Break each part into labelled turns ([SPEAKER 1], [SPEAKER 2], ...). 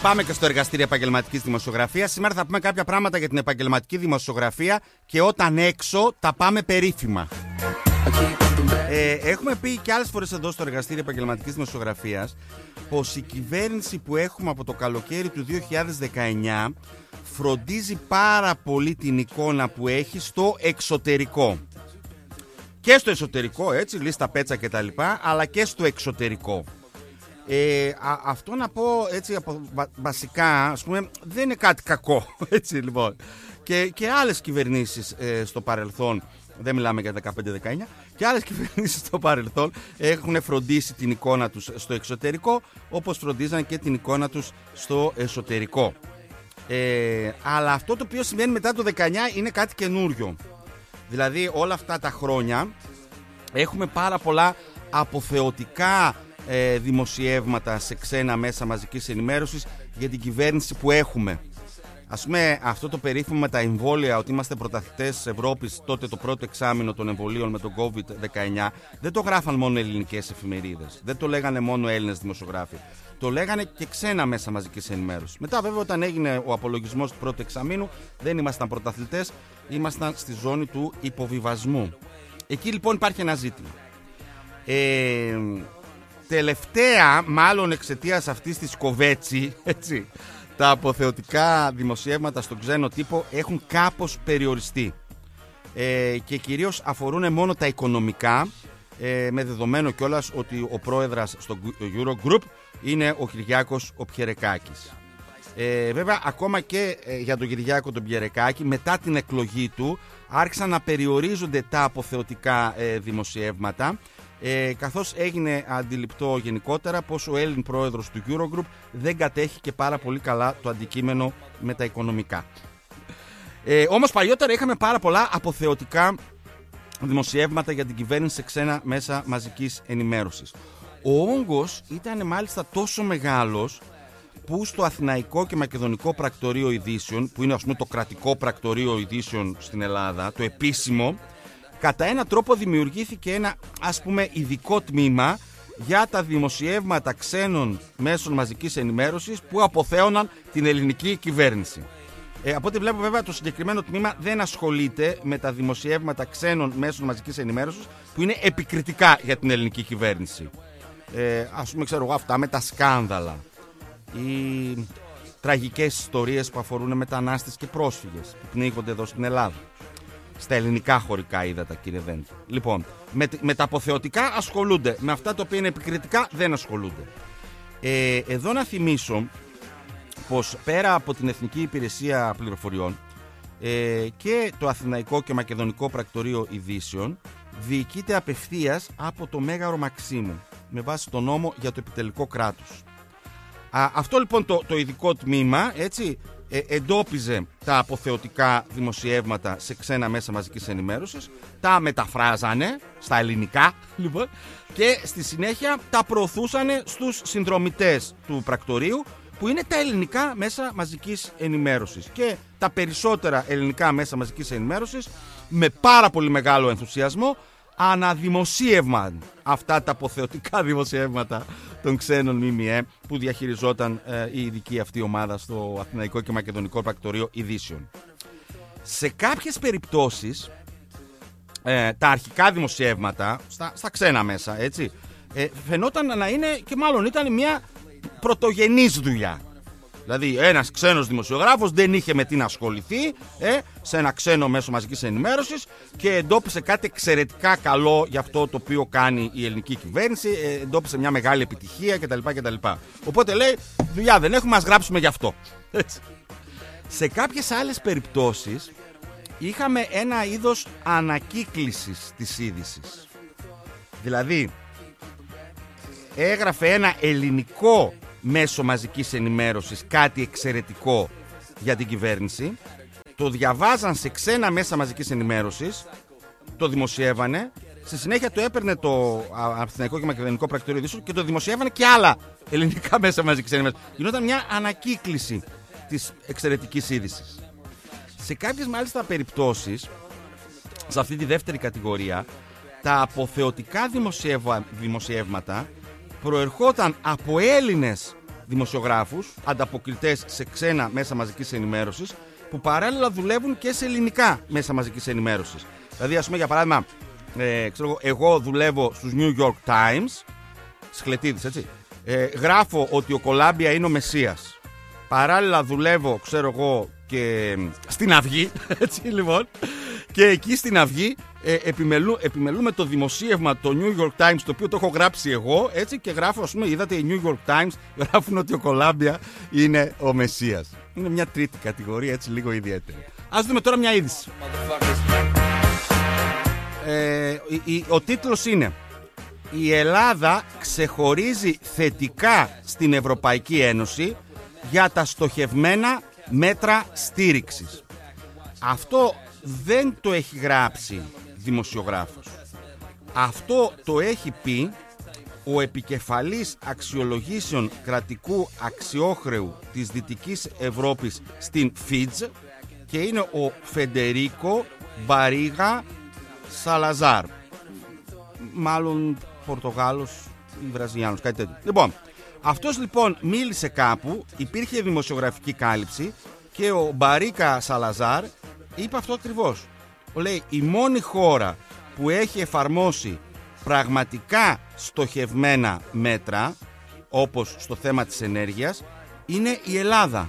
[SPEAKER 1] Πάμε και στο εργαστήριο επαγγελματικής δημοσιογραφίας. Σήμερα θα πούμε κάποια πράγματα για την επαγγελματική δημοσιογραφία και όταν έξω τα πάμε περίφημα. Έχουμε πει και άλλες φορές εδώ στο εργαστήριο επαγγελματικής δημοσιογραφίας πως η κυβέρνηση που έχουμε από το καλοκαίρι του 2019 φροντίζει πάρα πολύ την εικόνα που έχει στο εξωτερικό. Και στο εσωτερικό, έτσι, λίστα πέτσα και τα λοιπά, αλλά και στο εξωτερικό. Αυτό να πω έτσι βασικά, ας πούμε, δεν είναι κάτι κακό, έτσι λοιπόν. Και άλλες κυβερνήσεις στο παρελθόν, δεν μιλάμε για 15-19, και άλλες κυβερνήσεις στο παρελθόν έχουν φροντίσει την εικόνα τους στο εξωτερικό, όπως φροντίζαν και την εικόνα τους στο εσωτερικό. Αλλά αυτό το οποίο συμβαίνει μετά το 19 είναι κάτι καινούριο. Δηλαδή όλα αυτά τα χρόνια έχουμε πάρα πολλά αποθεωτικά δημοσιεύματα σε ξένα μέσα μαζικής ενημέρωσης για την κυβέρνηση που έχουμε. Ας πούμε αυτό το περίφημο με τα εμβόλια, ότι είμαστε πρωταθλητές της Ευρώπης, τότε το πρώτο εξάμηνο των εμβολίων με τον COVID-19, δεν το γράφαν μόνο ελληνικές εφημερίδες, δεν το λέγανε μόνο Έλληνες δημοσιογράφοι, το λέγανε και ξένα μέσα μαζικής ενημέρωσης. Μετά βέβαια όταν έγινε ο απολογισμός του πρώτου εξαμήνου δεν ήμασταν πρωταθλητές, ήμασταν στη ζώνη του υποβιβασμού. Εκεί λοιπόν υπάρχει ένα ζήτημα. Τελευταία, μάλλον εξαιτίας αυτής της κοβέτσι, έτσι, τα αποθεωτικά δημοσιεύματα στον ξένο τύπο έχουν κάπως περιοριστεί και κυρίως αφορούν μόνο τα οικονομικά, με δεδομένο κιόλας ότι ο πρόεδρας στο Eurogroup είναι ο Κυριάκος ο Πιερεκάκης. Βέβαια ακόμα και για τον Κυριάκο τον Πιερεκάκη, μετά την εκλογή του άρχισαν να περιορίζονται τα αποθεωτικά δημοσιεύματα, καθώς έγινε αντιληπτό γενικότερα πως ο Έλλην πρόεδρος του Eurogroup δεν κατέχει και πάρα πολύ καλά το αντικείμενο με τα οικονομικά. Όμως παλιότερα είχαμε πάρα πολλά αποθεωτικά δημοσιεύματα για την κυβέρνηση σε ξένα μέσα μαζικής ενημέρωσης. Ο όγκος ήταν μάλιστα τόσο μεγάλος που στο Αθηναϊκό και Μακεδονικό Πρακτορείο Ειδήσεων, που είναι ας πούμε το κρατικό πρακτορείο ειδήσεων στην Ελλάδα, το επίσημο, κατά έναν τρόπο δημιουργήθηκε ένα ας πούμε ειδικό τμήμα για τα δημοσιεύματα ξένων μέσων μαζικής ενημέρωσης που αποθέωναν την ελληνική κυβέρνηση. Από ό,τι βλέπω βέβαια το συγκεκριμένο τμήμα δεν ασχολείται με τα δημοσιεύματα ξένων μέσων μαζικής ενημέρωσης που είναι επικριτικά για την ελληνική κυβέρνηση. Ας πούμε ξέρω εγώ αυτά με τα σκάνδαλα ή τραγικές ιστορίες που αφορούν μετανάστες και πρόσφυγες που πνίγονται εδώ στην Ελλάδα. Στα ελληνικά χωρικά ύδατα, κύριε Δέντη. Λοιπόν, με τα αποθεωτικά ασχολούνται. Με αυτά τα οποία είναι επικριτικά δεν ασχολούνται. Εδώ να θυμίσω πως πέρα από την Εθνική Υπηρεσία Πληροφοριών και το Αθηναϊκό και Μακεδονικό Πρακτορείο Ειδήσεων διοικείται απευθείας από το Μέγαρο Μαξίμου με βάση τον νόμο για το επιτελικό κράτος. Αυτό λοιπόν το ειδικό τμήμα, έτσι, εντόπιζε τα αποθεωτικά δημοσιεύματα σε ξένα μέσα μαζικής ενημέρωσης, τα μεταφράζανε στα ελληνικά λοιπόν, και στη συνέχεια τα προωθούσαν στους συνδρομητές του πρακτορείου που είναι τα ελληνικά μέσα μαζικής ενημέρωσης. Και τα περισσότερα ελληνικά μέσα μαζικής ενημέρωσης με πάρα πολύ μεγάλο ενθουσιασμό αναδημοσίευαν αυτά τα αποθεωτικά δημοσιεύματα των ξένων ΜΜΕ που διαχειριζόταν η ειδική αυτή ομάδα στο Αθηναϊκό και Μακεδονικό Πρακτορείο Ειδήσεων. Σε κάποιες περιπτώσεις τα αρχικά δημοσιεύματα στα ξένα μέσα, έτσι, φαινόταν να είναι και μάλλον ήταν μια πρωτογενής δουλειά. Δηλαδή ένας ξένος δημοσιογράφος δεν είχε με τι να ασχοληθεί σε ένα ξένο μέσο μαζικής ενημέρωσης και εντόπισε κάτι εξαιρετικά καλό για αυτό το οποίο κάνει η ελληνική κυβέρνηση, εντόπισε μια μεγάλη επιτυχία κτλ. Οπότε λέει δουλειά δεν έχουμε, ας γράψουμε γι' αυτό. Σε κάποιες άλλες περιπτώσεις είχαμε ένα είδος ανακύκλησης της είδησης. Δηλαδή έγραφε ένα ελληνικό μέσο μαζικής ενημέρωσης κάτι εξαιρετικό για την κυβέρνηση, το διαβάζαν σε ξένα μέσα μαζικής ενημέρωσης, το δημοσιεύανε, στη συνέχεια το έπαιρνε το Αθηναϊκό και Μακεδονικό Πρακτορείο Ειδήσεων και το δημοσιεύανε και άλλα ελληνικά μέσα μαζικής ενημέρωσης. Γινόταν μια ανακύκληση της εξαιρετικής είδησης. Σε κάποιες μάλιστα περιπτώσεις, σε αυτή τη δεύτερη κατηγορία, τα αποθεωτικά δημοσιεύματα προερχόταν από Έλληνες δημοσιογράφους, ανταποκριτές σε ξένα μέσα μαζικής ενημέρωσης, που παράλληλα δουλεύουν και σε ελληνικά μέσα μαζικής ενημέρωσης. Δηλαδή, ας πούμε, για παράδειγμα, εγώ δουλεύω στους New York Times, Σχλετίδης, έτσι. Γράφω ότι ο Κολάμπια είναι ο Μεσσίας. Παράλληλα δουλεύω, ξέρω εγώ, και στην Αυγή, έτσι λοιπόν. Και εκεί στην Αυγή επιμελούμε το δημοσίευμα, το New York Times, το οποίο το έχω γράψει εγώ, έτσι, και γράφω, ας πούμε, είδατε, οι New York Times γράφουν ότι ο Κολάμπια είναι ο Μεσσίας. Είναι μια τρίτη κατηγορία, έτσι, λίγο ιδιαίτερη. Ας δούμε τώρα μια είδηση. Ο τίτλος είναι «Η Ελλάδα ξεχωρίζει θετικά στην Ευρωπαϊκή Ένωση για τα στοχευμένα μέτρα στήριξης». Αυτό δεν το έχει γράψει δημοσιογράφος. Αυτό το έχει πει ο επικεφαλής αξιολογήσεων κρατικού αξιόχρεου της Δυτικής Ευρώπης στην Fitch και είναι ο Φεντερίκο Μπαρίγα Σαλαζάρ. Μάλλον Πορτογάλος ή Βραζιλιάνος, κάτι τέτοιο. Λοιπόν, αυτός λοιπόν μίλησε κάπου, υπήρχε δημοσιογραφική κάλυψη και ο Μπαρίκα Σαλαζάρ είπε αυτό ακριβώς. Λέει, η μόνη χώρα που έχει εφαρμόσει πραγματικά στοχευμένα μέτρα, όπως στο θέμα της ενέργειας, είναι η Ελλάδα.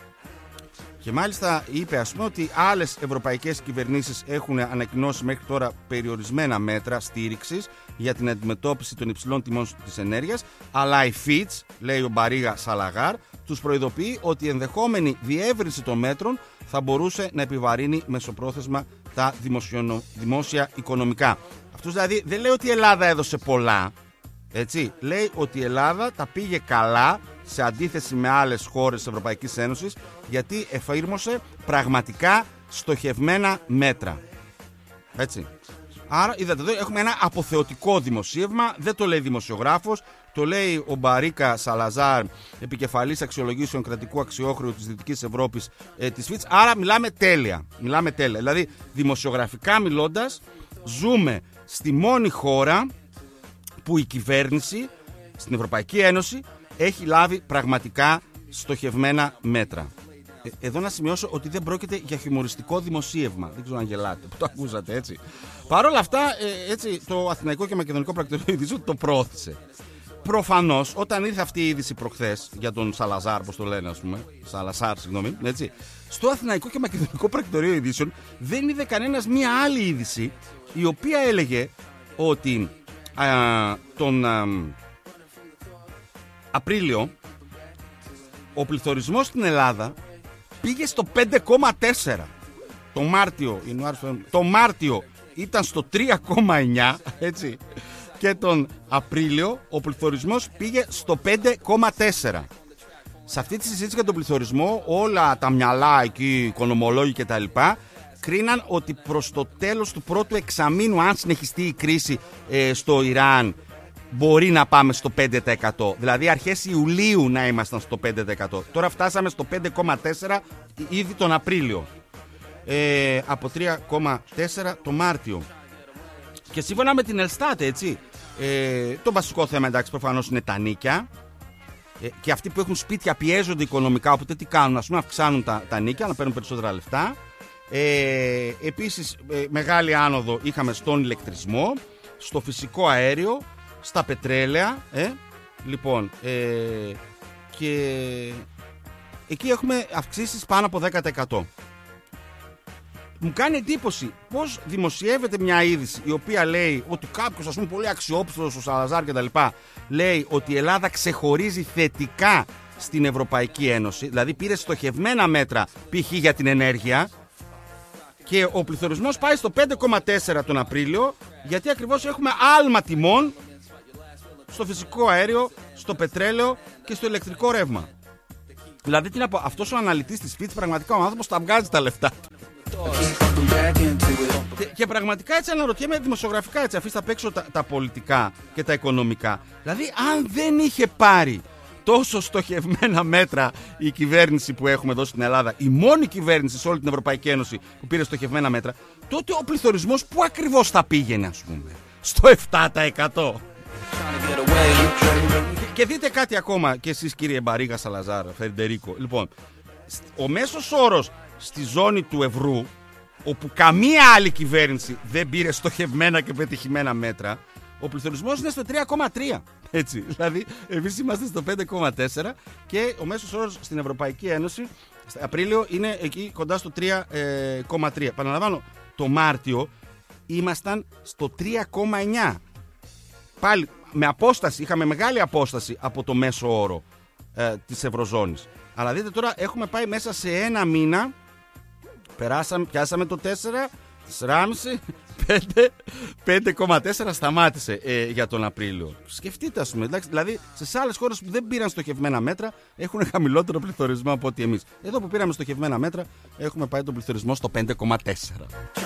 [SPEAKER 1] Και μάλιστα είπε, ας πούμε, ότι άλλες ευρωπαϊκές κυβερνήσεις έχουν ανακοινώσει μέχρι τώρα περιορισμένα μέτρα στήριξης για την αντιμετώπιση των υψηλών τιμών της ενέργειας, αλλά η Fitch, λέει ο Μπαρίγα Σαλαγάρ, τους προειδοποιεί ότι η ενδεχόμενη διεύρυνση των μέτρων θα μπορούσε να επιβαρύνει μεσοπρόθεσμα τα δημόσια οικονομικά. Αυτός δηλαδή δεν λέει ότι η Ελλάδα έδωσε πολλά, έτσι. Λέει ότι η Ελλάδα τα πήγε καλά σε αντίθεση με άλλες χώρες της Ευρωπαϊκής Ένωσης, γιατί εφήρμοσε πραγματικά στοχευμένα μέτρα. Έτσι. Άρα, είδατε εδώ, έχουμε ένα αποθεωτικό δημοσίευμα, δεν το λέει δημοσιογράφος, το λέει ο Μπαρίκα Σαλαζάρ, επικεφαλής αξιολογήσεων κρατικού αξιόχρεου της Δυτικής Ευρώπης της Fitch. Άρα μιλάμε τέλεια. Μιλάμε τέλεια. Δηλαδή, δημοσιογραφικά μιλώντας, ζούμε στη μόνη χώρα που η κυβέρνηση στην Ευρωπαϊκή Ένωση έχει λάβει πραγματικά στοχευμένα μέτρα. Εδώ να σημειώσω ότι δεν πρόκειται για χιουμοριστικό δημοσίευμα. Δεν ξέρω αν γελάτε που το ακούσατε, έτσι. Παρ' όλα αυτά, έτσι, το Αθηναϊκό και Μακεδονικό Πρακτορείο Ειδήσεων το πρόωθησε. Προφανώς, όταν ήρθε αυτή η είδηση προχθές για τον Σαλαζάρ, πώς το λένε, ας πούμε, Σαλασάρ, συγγνώμη, έτσι, στο Αθηναϊκό και Μακεδονικό Πρακτορείο Ειδήσεων δεν είδε κανένας μία άλλη είδηση η οποία έλεγε ότι τον Απρίλιο ο πληθωρισμός στην Ελλάδα πήγε στο 5,4. Το Μάρτιο ήταν στο 3,9, έτσι. Και τον Απρίλιο ο πληθωρισμός πήγε στο 5,4. Σε αυτή τη συζήτηση για τον πληθωρισμό όλα τα μυαλά εκεί, οι οικονομολόγοι και τα λοιπά, κρίναν ότι προς το τέλος του πρώτου εξαμήνου, αν συνεχιστεί η κρίση στο Ιράν, μπορεί να πάμε στο 5%. Δηλαδή αρχές Ιουλίου να ήμασταν στο 5%. Τώρα φτάσαμε στο 5,4 ήδη τον Απρίλιο. Από 3,4 το Μάρτιο. Και σύμφωνα με την Ελστάτ, έτσι, το βασικό θέμα, εντάξει, προφανώς είναι τα νίκια. Και αυτοί που έχουν σπίτια πιέζονται οικονομικά, οπότε τι κάνουν, ας πούμε, αυξάνουν τα νίκια, να παίρνουν περισσότερα λεφτά. Επίσης, μεγάλη άνοδο είχαμε στον ηλεκτρισμό, στο φυσικό αέριο, στα πετρέλαια, λοιπόν, και εκεί έχουμε αυξήσεις πάνω από 10%. Μου κάνει εντύπωση πώς δημοσιεύεται μια είδηση η οποία λέει ότι κάποιος, ας πούμε, πολύ αξιόπιστος, ο Σαλαζάρ και τα λοιπά, λέει ότι η Ελλάδα ξεχωρίζει θετικά στην Ευρωπαϊκή Ένωση, δηλαδή πήρε στοχευμένα μέτρα π.χ. για την ενέργεια, και ο πληθωρισμός πάει στο 5,4 τον Απρίλιο, γιατί ακριβώς έχουμε άλμα τιμών στο φυσικό αέριο, στο πετρέλαιο και στο ηλεκτρικό ρεύμα. Δηλαδή, τι να πω, αυτός ο αναλυτής της Fitch, πραγματικά ο άνθρωπος τα βγάζει τα λεφτά του. Και πραγματικά έτσι αναρωτιέμαι δημοσιογραφικά, έτσι, αφήστε απ' έξω τα πολιτικά και τα οικονομικά. Δηλαδή, αν δεν είχε πάρει τόσο στοχευμένα μέτρα η κυβέρνηση που έχουμε εδώ στην Ελλάδα, η μόνη κυβέρνηση σε όλη την Ευρωπαϊκή Ένωση που πήρε στοχευμένα μέτρα, τότε ο πληθωρισμός πού ακριβώς θα πήγαινε, ας πούμε? Στο 7%. Και δείτε κάτι ακόμα και εσείς, κύριε Μπαρίγα Σαλαζάρ, Φερντερίκο. Λοιπόν, ο μέσος όρος στη ζώνη του ευρώ, όπου καμία άλλη κυβέρνηση δεν πήρε στοχευμένα και πετυχημένα μέτρα, ο πληθωρισμός είναι στο 3,3. Έτσι, δηλαδή εμείς είμαστε στο 5,4 και ο μέσος όρος στην Ευρωπαϊκή Ένωση Απρίλιο είναι εκεί κοντά στο 3,3. Επαναλαμβάνω, το Μάρτιο ήμασταν στο 3,9. Πάλι με απόσταση, είχαμε μεγάλη απόσταση από το μέσο όρο της Ευρωζώνης. Αλλά δείτε τώρα, έχουμε πάει μέσα σε ένα μήνα, πιάσαμε το 4,5, 5,4 σταμάτησε για τον Απρίλιο. Σκεφτείτε, ας πούμε, δηλαδή σε άλλες χώρες που δεν πήραν στοχευμένα μέτρα έχουν χαμηλότερο πληθωρισμό από ότι εμείς. Εδώ που πήραμε στοχευμένα μέτρα έχουμε πάει τον πληθωρισμό στο 5,4.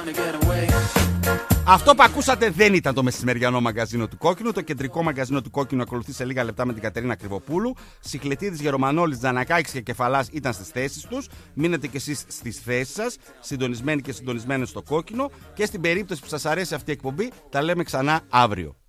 [SPEAKER 1] Αυτό που ακούσατε δεν ήταν το μεσημεριανό μαγκαζίνο του Κόκκινου. Το κεντρικό μαγκαζίνο του Κόκκινου ακολουθεί σε λίγα λεπτά με την Κατερίνα Κρυβοπούλου. Σιχλετίδης, Γερομανόλης, Τζανακάκης και Κεφαλάς ήταν στις θέσεις τους. Μείνετε κι εσείς στις θέσεις σας, συντονισμένοι και συντονισμένοι στο Κόκκινο. Και στην περίπτωση που σας αρέσει αυτή η εκπομπή, τα λέμε ξανά αύριο.